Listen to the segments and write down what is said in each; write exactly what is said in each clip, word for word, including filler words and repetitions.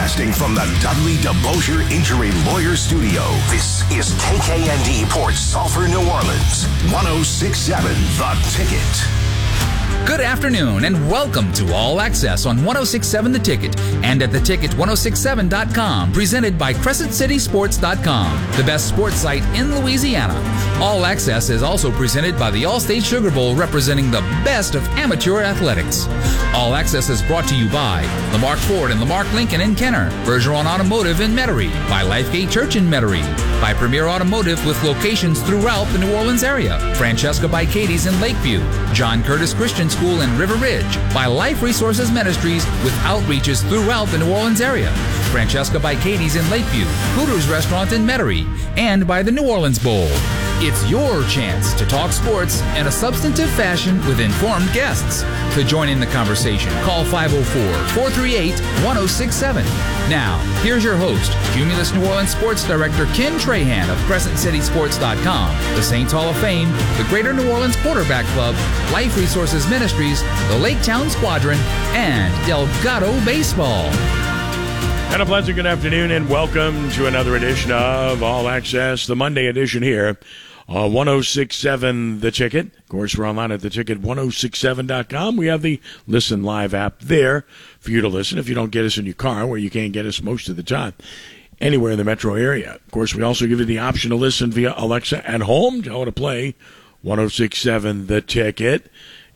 Broadcasting from the Dudley DeBosier Injury Lawyer Studio, this is K K N D Port Sulphur, New Orleans, one oh six point seven The Ticket. Good afternoon and welcome to All Access on one oh six point seven The Ticket and at the ticket ten sixty-seven dot com, presented by Crescent City Sports dot com, the best sports site in Louisiana. All Access is also presented by the All-State Sugar Bowl, representing the best of amateur athletics. All Access is brought to you by Lamarck Ford and Lamarck Lincoln in Kenner, Bergeron Automotive in Metairie, by Lifegate Church in Metairie, by Premier Automotive with locations throughout the New Orleans area, Francesca by Katie's in Lakeview, John Curtis Christian School in River Ridge, by Life Resources Ministries with outreaches throughout the New Orleans area, Francesca by Katie's in Lakeview, Hooters Restaurant in Metairie, and by the New Orleans Bowl. It's your chance to talk sports in a substantive fashion with informed guests. To join in the conversation, call five oh four, four three eight, one oh six seven. Now, here's your host, Cumulus New Orleans Sports Director Ken Trahan of Crescent City Sports dot com, the Saints Hall of Fame, the Greater New Orleans Quarterback Club, Life Resources Ministries, the Lake Town Squadron, and Delgado Baseball. And a pleasant good afternoon and welcome to another edition of All Access, the Monday edition here on one oh six point seven The Ticket. Of course, we're online at the ticket ten sixty-seven dot com. We have the Listen Live app there for you to listen if you don't get us in your car, where you can't get us most of the time, anywhere in the metro area. Of course, we also give you the option to listen via Alexa at home. Tell her to play ten sixty-seven The Ticket.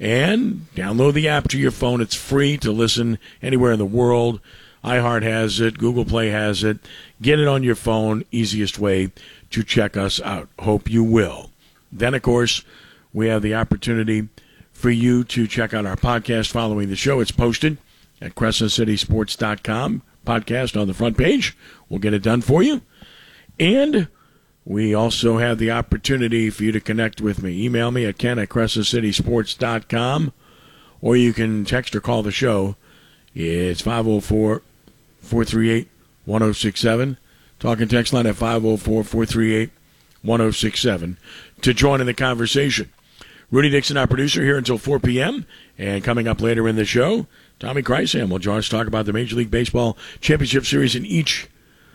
And download the app to your phone. It's free to listen anywhere in the world. iHeart has it. Google Play has it. Get it on your phone. Easiest way to check us out. Hope you will. Then, of course, we have the opportunity for you to check out our podcast following the show. It's posted at Crescent City Sports dot com. Podcast on the front page. We'll get it done for you. And we also have the opportunity for you to connect with me. Email me at ken at Crescent City Sports dot com, or you can text or call the show. It's five oh four, four three eight, one oh six seven. Talking text line at five oh four, four three eight, one oh six seven to join in the conversation. Rudy Dixon, our producer, here until four p.m. And coming up later in the show, Tommy Kreisham will join us to talk about the Major League Baseball Championship Series in each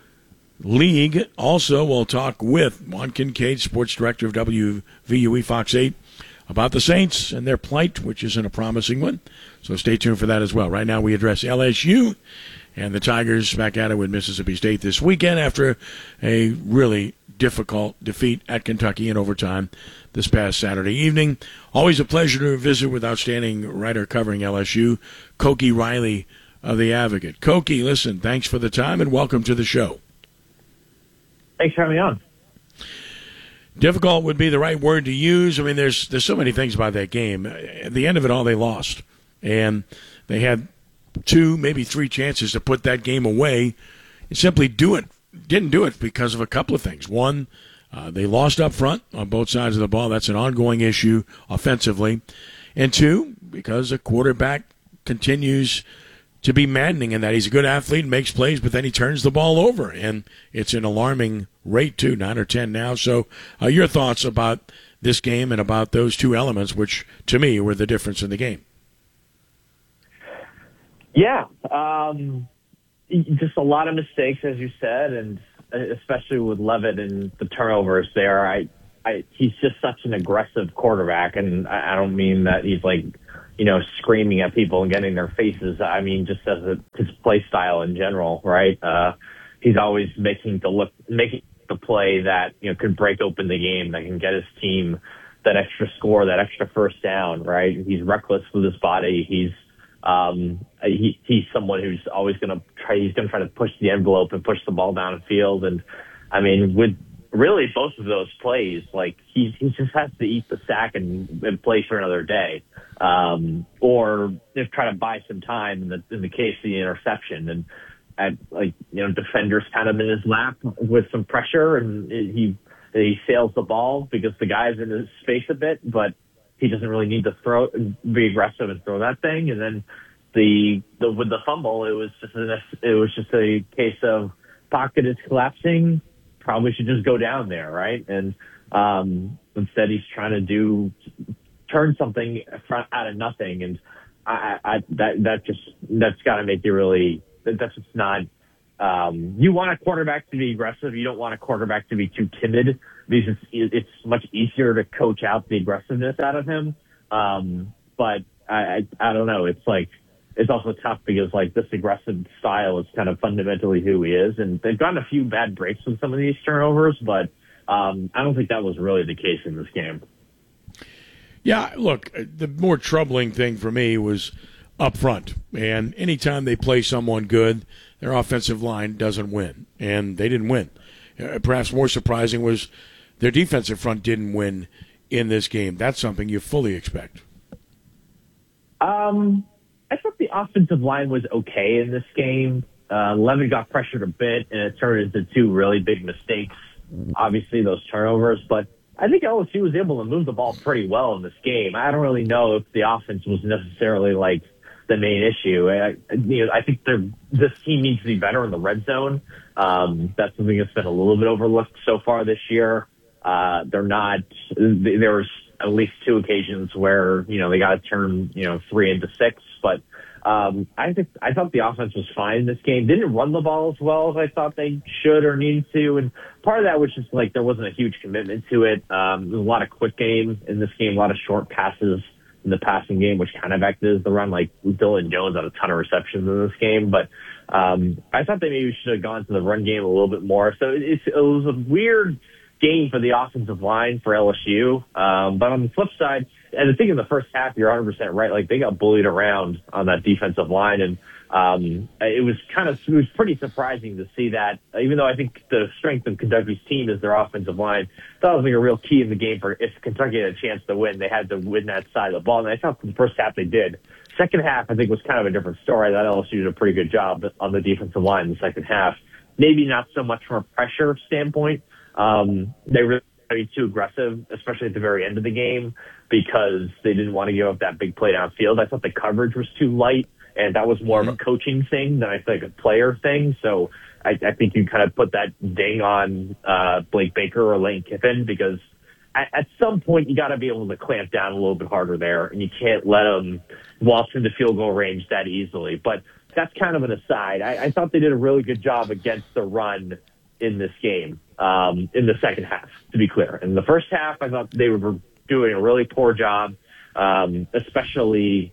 league. Also, we'll talk with Juan Kincaid, Sports Director of W V U E Fox eight, about the Saints and their plight, which isn't a promising one. So stay tuned for that as well. Right now we address L S U and the Tigers back at it with Mississippi State this weekend after a really difficult defeat at Kentucky in overtime this past Saturday evening. Always a pleasure to visit with outstanding writer covering L S U, Koki Riley of The Advocate. Koki, listen, thanks for the time and welcome to the show. Thanks for having me on. Difficult would be the right word to use. I mean, there's there's so many things about that game. At the end of it all, they lost. And they had two, maybe three chances to put that game away and simply do it. Didn't do it because of a couple of things. One, uh, they lost up front on both sides of the ball. That's an ongoing issue offensively. And two, because the quarterback continues to be maddening in that he's a good athlete and makes plays, but then he turns the ball over. And it's an alarming rate, too, nine or ten now. So uh, your thoughts about this game and about those two elements, which, to me, were the difference in the game. Yeah, um, just a lot of mistakes, as you said, and especially with Levitt and the turnovers there. I, I, he's just such an aggressive quarterback, and I, I don't mean that he's like, you know, screaming at people and getting their faces. I mean, just as a, his play style in general, right? Uh, he's always making the look, making the play that, you know, could break open the game, that can get his team that extra score, that extra first down, right? He's reckless with his body. He's, um, he, he's someone who's always going to try, he's going to try to push the envelope and push the ball down the field. And I mean, with really both of those plays, like he, he just has to eat the sack and, and play for another day. Um, or just try to buy some time in the, in the case of the interception. And, at, like, you know, defenders kind of in his lap with some pressure, and he, he sails the ball because the guy's in his space a bit, but he doesn't really need to throw, be aggressive and throw that thing. And then the, the, with the fumble, it was just a, it was just a case of pocket is collapsing. Probably should just go down there. Right. And, um, instead he's trying to do, turn something out of nothing. And I, I, that, that just, that's got to make you really, that's just not, um, you want a quarterback to be aggressive. You don't want a quarterback to be too timid because it's, it's much easier to coach out the aggressiveness out of him. Um, but I, I, I don't know. It's like, it's also tough because like this aggressive style is kind of fundamentally who he is. And they've gotten a few bad breaks with some of these turnovers, but um, I don't think that was really the case in this game. Yeah, look, the more troubling thing for me was up front. And anytime they play someone good, their offensive line doesn't win. And they didn't win. Uh, perhaps more surprising was their defensive front didn't win in this game. That's something you fully expect. Um, I thought the offensive line was okay in this game. Uh, Levitt got pressured a bit, and it turned into two really big mistakes. Obviously, those turnovers. But I think L S U was able to move the ball pretty well in this game. I don't really know if the offense was necessarily like the main issue. I, you know, I think this team needs to be better in the red zone. Um, that's something that's been a little bit overlooked so far this year. Uh, they're not. There was at least two occasions where you know they got to turn you know three into six, but um, I think I thought the offense was fine in this game. Didn't run the ball as well as I thought they should or needed to, and part of that was just like there wasn't a huge commitment to it. Um, there was a lot of quick game in this game, a lot of short passes in the passing game, which kind of acted as the run. Like Dylan Jones had a ton of receptions in this game, but um, I thought they maybe should have gone to the run game a little bit more. So it, it was a weird game for the offensive line for L S U. Um, but on the flip side, and I think in the first half, you're one hundred percent right. Like they got bullied around on that defensive line, and um, it was kind of it was pretty surprising to see that. Even though I think the strength of Kentucky's team is their offensive line, that was like a real key in the game for if Kentucky had a chance to win, they had to win that side of the ball. And I thought the first half they did. Second half, I think was kind of a different story. That L S U did a pretty good job on the defensive line in the second half. Maybe not so much from a pressure standpoint. Um, they were really too aggressive, especially at the very end of the game, because they didn't want to give up that big play downfield. I thought the coverage was too light, and that was more mm-hmm. of a coaching thing than I think a player thing. So I, I think you kind of put that ding on uh, Blake Baker or Lane Kiffin, because at, at some point you got to be able to clamp down a little bit harder there, and you can't let them waltz into field goal range that easily. But that's kind of an aside. I, I thought they did a really good job against the run in this game, um, in the second half, to be clear. In the first half, I thought they were doing a really poor job, um, especially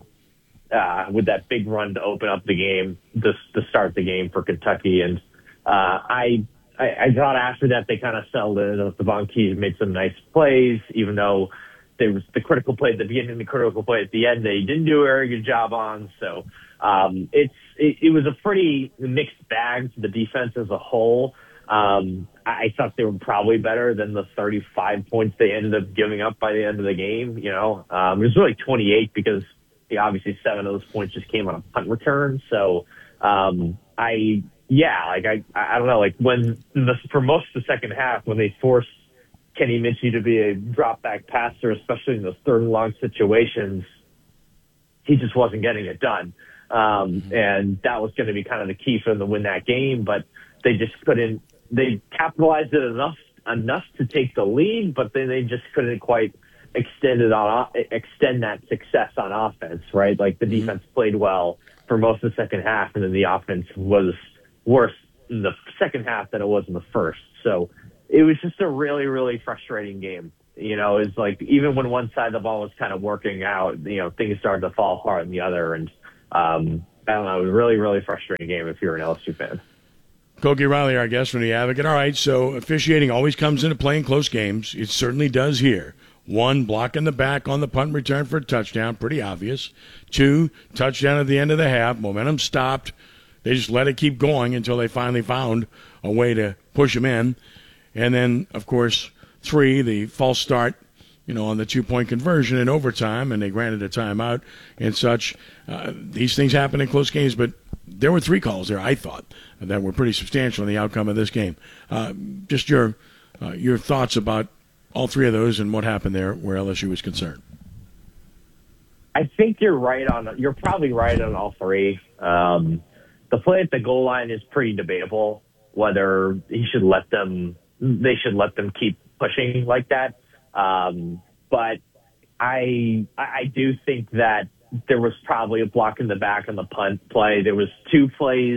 uh, with that big run to open up the game, to, to start the game for Kentucky. And uh, I, I I thought after that they kind of settled in. Devon Keys made some nice plays, even though there was the critical play at the beginning and the critical play at the end they didn't do a very good job on. So um, it's it, it was a pretty mixed bag to the defense as a whole. Um, I thought they were probably better than the thirty-five points they ended up giving up by the end of the game. You know, um, it was really twenty-eight because obviously seven of those points just came on a punt return. So, um, I, yeah, like I, I don't know, like when the, for most of the second half, when they forced Kenny Minchey to be a drop back passer, especially in those third and long situations, he just wasn't getting it done. Um, and that was going to be kind of the key for them to win that game, but they just couldn't. They capitalized it enough enough to take the lead, but then they just couldn't quite extend it on extend that success on offense, right? Like the defense played well for most of the second half, and then the offense was worse in the second half than it was in the first. So it was just a really, really frustrating game. You know, it's like even when one side of the ball was kind of working out, you know, things started to fall apart in the other, and um, I don't know, it was a really, really frustrating game if you're an L S U fan. Koki Riley, our guest from the Advocate. All right, so officiating always comes into play in close games. It certainly does here. One, block in the back on the punt return for a touchdown, pretty obvious. Two, touchdown at the end of the half. Momentum stopped. They just let it keep going until they finally found a way to push them in. And then, of course, three, the false start, you know, on the two-point conversion in overtime, and they granted a timeout and such. Uh, these things happen in close games, but there were three calls there, I thought, that were pretty substantial in the outcome of this game. Uh, just your uh, your thoughts about all three of those and what happened there where L S U was concerned. I think you're right on. You're probably right on all three. Um, the play at the goal line is pretty debatable whether he should let them. They should let them keep pushing like that. Um, but I I do think that there was probably a block in the back on the punt play. There was two plays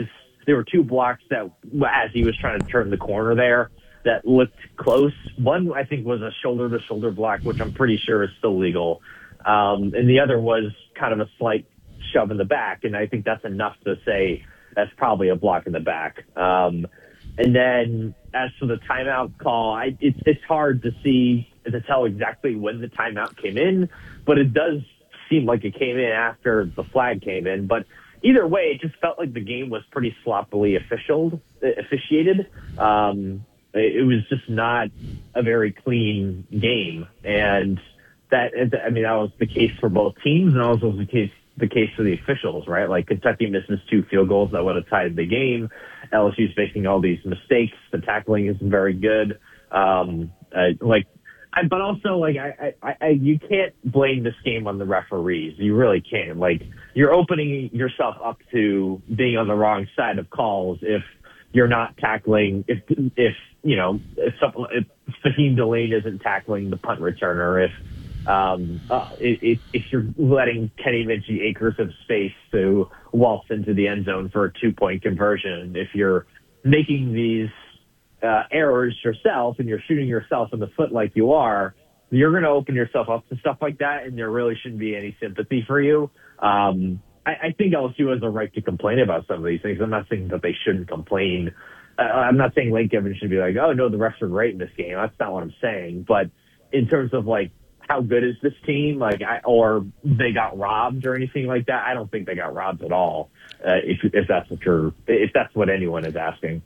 there were two blocks that, as he was trying to turn the corner there, that looked close. One, I think, was a shoulder-to-shoulder block, which I'm pretty sure is still legal. Um, and the other was kind of a slight shove in the back, and I think that's enough to say that's probably a block in the back. Um, and then as for the timeout call, I, it's, it's hard to see, to tell exactly when the timeout came in, but it does seem like it came in after the flag came in. But either way, it just felt like the game was pretty sloppily officialed, officiated. Um, it was just not a very clean game. And that, I mean, that was the case for both teams, and also was the case the case for the officials, right? Like, Kentucky misses two field goals that would have tied the game. L S U's making all these mistakes. The tackling isn't very good. Um, uh, like, I, but also, like, I, I, I, you can't blame this game on the referees. You really can't. Like, you're opening yourself up to being on the wrong side of calls if you're not tackling, if, if you know, if, some, if Fahim Delane isn't tackling the punt returner, if, um, uh, if, if you're letting Kenny Minchie acres of space to waltz into the end zone for a two-point conversion, if you're making these uh, errors yourself and you're shooting yourself in the foot like you are, you're going to open yourself up to stuff like that, and there really shouldn't be any sympathy for you. Um, I, I think L S U has a right to complain about some of these things. I'm not saying that they shouldn't complain. Uh, I'm not saying Lane Kiffin should be like, oh, no, the refs are great in this game. That's not what I'm saying. But in terms of, like, how good is this team, like, I, or they got robbed or anything like that, I don't think they got robbed at all. Uh, if if that's what you're, if that's what anyone is asking.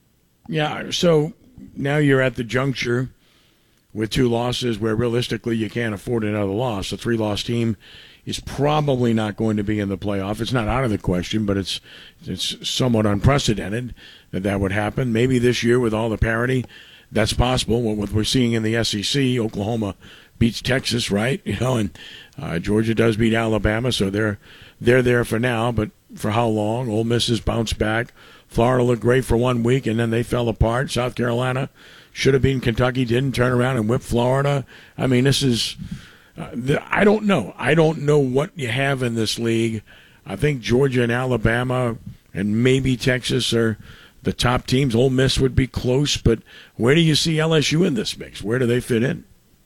Yeah. So now you're at the juncture with two losses where realistically you can't afford another loss. A three-loss team is probably not going to be in the playoff. It's not out of the question, but it's it's somewhat unprecedented that that would happen. Maybe this year with all the parity, that's possible. What we're seeing in the S E C, Oklahoma beats Texas, right? You know, and uh, Georgia does beat Alabama, so they're they're there for now. But for how long? Ole Miss has bounced back. Florida looked great for one week, and then they fell apart. South Carolina should have been Kentucky, didn't turn around and whip Florida. I mean, this is uh, the, I don't know. I don't know what you have in this league. I think Georgia and Alabama and maybe Texas are the top teams. Ole Miss would be close, but where do you see L S U in this mix? Where do they fit in?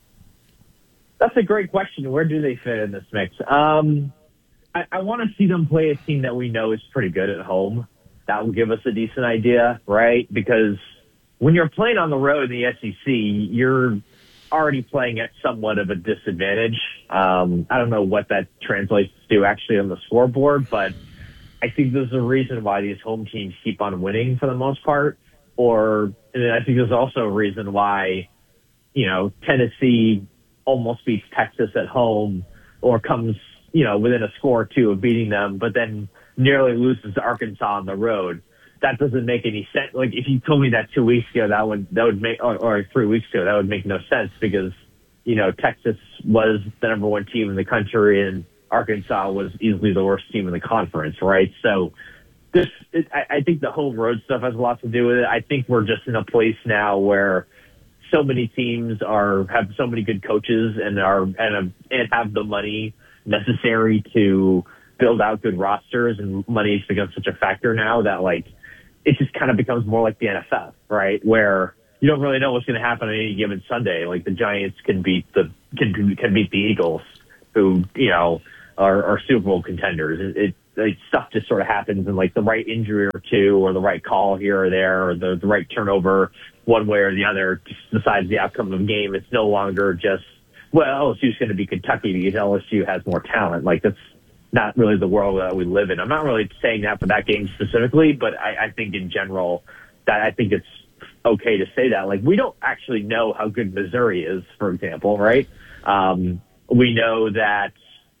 That's a great question. Where do they fit in this mix? Um, I, I want to see them play a team that we know is pretty good at home. That will give us a decent idea, right? Because when you're playing on the road in the S E C, you're already playing at somewhat of a disadvantage. Um, I don't know what that translates to actually on the scoreboard, but I think there's a reason why these home teams keep on winning for the most part. Or, and I think there's also a reason why, you know, Tennessee almost beats Texas at home or comes, you know, within a score or two of beating them, but then nearly loses to Arkansas on the road. That doesn't make any sense. Like, if you told me that two weeks ago, that would, that would make, or, or three weeks ago, that would make no sense because, you know, Texas was the number one team in the country and Arkansas was easily the worst team in the conference, right? So this, it, I, I think the home road stuff has a lot to do with it. I think we're just in a place now where so many teams are have so many good coaches and are and, and have the money necessary to build out good rosters, and money has become such a factor now that, like, it just kind of becomes more like the N F L, right? Where you don't really know what's going to happen on any given Sunday. Like, the Giants can beat the can can beat the Eagles, who, you know, are, are Super Bowl contenders. It, it like, stuff just sort of happens, and, like, the right injury or two, or the right call here or there, or the, the right turnover one way or the other just decides the outcome of the game. It's no longer just, well, L S U's going to be Kentucky because L S U has more talent. Like, that's not really the world that we live in. I'm not really saying that for that game specifically, but I, I think in general that I think it's okay to say that. Like, we don't actually know how good Missouri is, for example, right? Um, we know that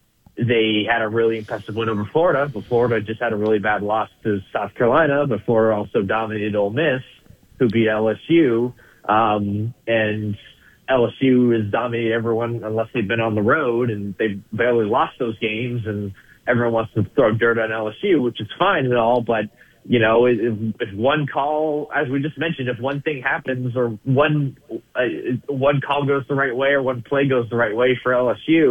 they had a really impressive win over Florida, but Florida just had a really bad loss to South Carolina, but Florida also dominated Ole Miss, who beat L S U. Um, and L S U has dominated everyone unless they've been on the road, and they've barely lost those games, and everyone wants to throw dirt on L S U, which is fine and all, but, you know, if, if one call, as we just mentioned, if one thing happens or one uh, one call goes the right way or one play goes the right way for L S U,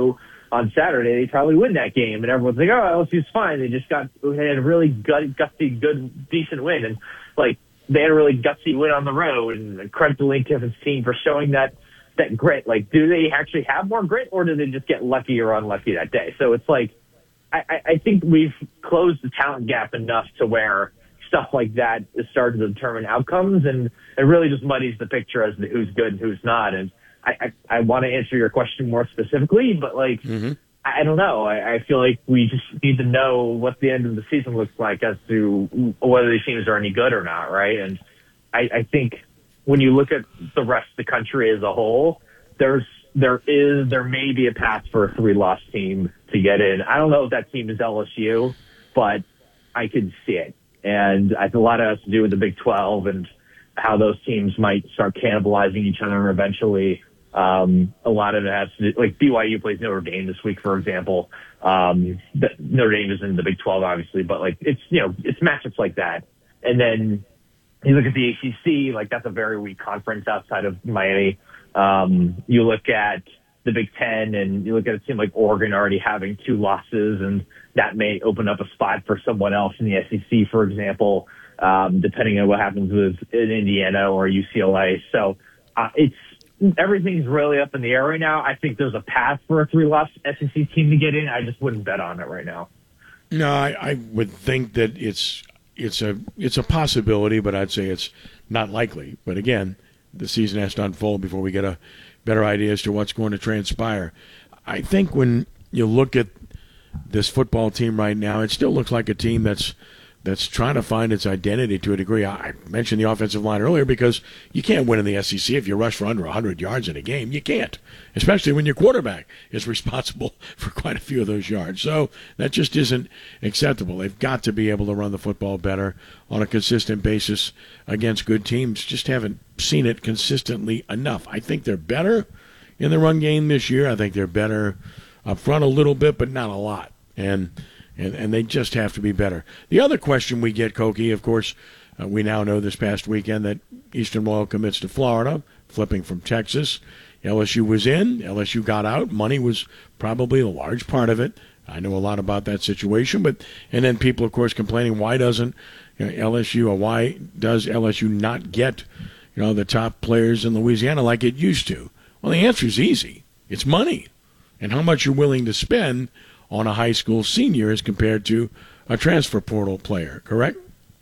on Saturday, they probably win that game. And everyone's like, oh, L S U's fine. They just got, they had a really gut, gutsy, good, decent win. And, like, they had a really gutsy win on the road. And credit to Lane Kiffin's team for showing that, that grit. Like, do they actually have more grit, or do they just get lucky or unlucky that day? So it's like, I, I think we've closed the talent gap enough to where stuff like that is starting to determine outcomes, and it really just muddies the picture as to who's good and who's not. And I, I, I want to answer your question more specifically, but like, mm-hmm. I, I don't know. I, I feel like we just need to know what the end of the season looks like as to whether these teams are any good or not, right? And I, I think when you look at the rest of the country as a whole, there's there is there may be a path for a three-loss team to get in. I don't know if that team is L S U, but I could see it. And I think a lot of it has to do with the Big twelve and how those teams might start cannibalizing each other eventually. Um, a lot of it has to do, like B Y U plays Notre Dame this week, for example. Um, the, Notre Dame is in the Big twelve, obviously, but like it's, you know, it's matchups like that. And then you look at the A C C, like that's a very weak conference outside of Miami. Um, you look at the Big Ten, and you look at a team like Oregon already having two losses, and that may open up a spot for someone else in the S E C, for example, um, depending on what happens with in Indiana or U C L A. So uh, it's everything's really up in the air right now. I think there's a path for a three-loss S E C team to get in. I just wouldn't bet on it right now. No, I, I would think that it's it's a it's a possibility, but I'd say it's not likely. But again, the season has to unfold before we get a better idea as to what's going to transpire. I think when you look at this football team right now, it still looks like a team that's that's trying to find its identity to a degree. I mentioned the offensive line earlier because you can't win in the S E C if you rush for under one hundred yards in a game. You can't, especially when your quarterback is responsible for quite a few of those yards. So that just isn't acceptable. They've got to be able to run the football better on a consistent basis against good teams. Just haven't seen it consistently enough. I think they're better in the run game this year. I think they're better up front a little bit, but not a lot. And And, and they just have to be better. The other question we get, Koki, of course, uh, we now know this past weekend that Eastern Royal commits to Florida, flipping from Texas. L S U was in. L S U got out. Money was probably a large part of it. I know a lot about that situation. But and then people, of course, complaining, why doesn't you know, L S U or why does L S U not get you know the top players in Louisiana like it used to? Well, the answer is easy. It's money and how much you're willing to spend on a high school senior as compared to a transfer portal player, correct?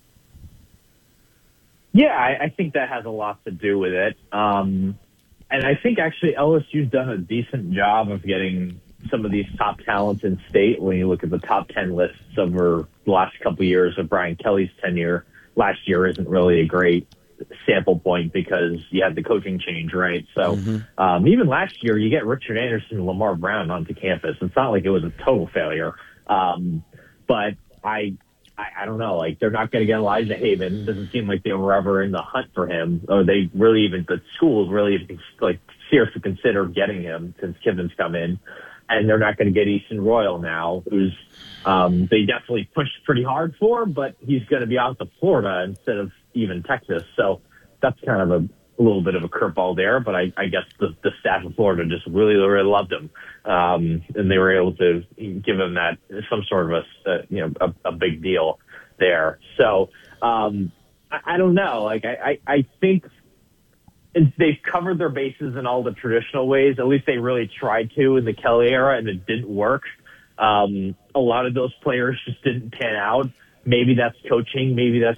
Yeah, I, I think that has a lot to do with it. Um, and I think actually L S U's done a decent job of getting some of these top talents in state. When you look at the top ten lists over the last couple of years of Brian Kelly's tenure, last year isn't really a great sample point because you had the coaching change, right? So mm-hmm. um, even last year, you get Richard Anderson and Lamar Brown onto campus. It's not like it was a total failure. Um, but I, I, I don't know. Like they're not going to get Elijah Haven. It doesn't seem like they were ever in the hunt for him, or they really even the schools really even, like seriously consider getting him since Kiffin's come in. And they're not going to get Easton Royal now, who's um, they definitely pushed pretty hard for, but he's going to be out to Florida instead of even Texas. So that's kind of a, a little bit of a curveball there. But I, I guess the, the staff of Florida just really, really loved him, um, and they were able to give him that some sort of a, uh, you know a, a big deal there. So um, I, I don't know. Like I, I, I think. And they've covered their bases in all the traditional ways. At least they really tried to in the Kelly era, and it didn't work. Um, a lot of those players just didn't pan out. Maybe that's coaching. Maybe that's